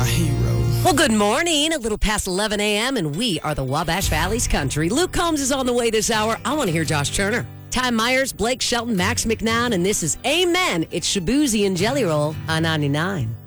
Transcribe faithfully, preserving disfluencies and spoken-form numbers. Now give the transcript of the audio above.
my hero. Well, good morning. A little past eleven a.m., and we are the Wabash Valley's country. Luke Combs is on the way this hour. I want to hear Josh Turner. Ty Myers, Blake Shelton, Max McNown, and this is Amen. It's Shabuzi and Jelly Roll on ninety-nine.